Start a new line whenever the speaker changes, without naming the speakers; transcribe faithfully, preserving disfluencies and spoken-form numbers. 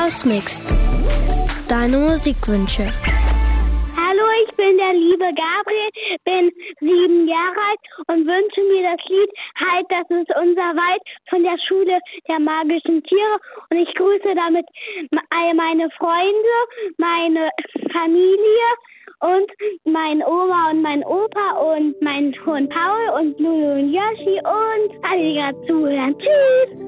Hausmix. Deine Musikwünsche.
Hallo, ich bin der liebe Gabriel, bin sieben Jahre alt und wünsche mir das Lied Halt, das ist unser Wald von der Schule der magischen Tiere. Und ich grüße damit all meine Freunde, meine Familie und mein Oma und mein Opa und meinen Hund Paul und Lulu und Yoshi und alle, die gerade zuhören. Tschüss!